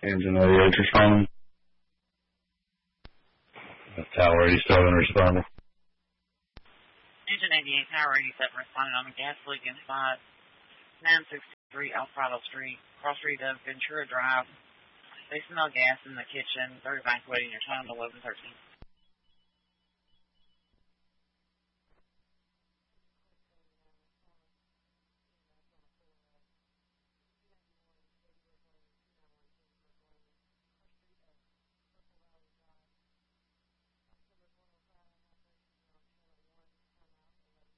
Engine 88 responding. Tower 87 responding. Engine 88, Tower 87 responding on a gas leak inside 963 Alfredo Street, cross street of Ventura Drive. They smell gas in the kitchen. They're evacuating your time to 1113.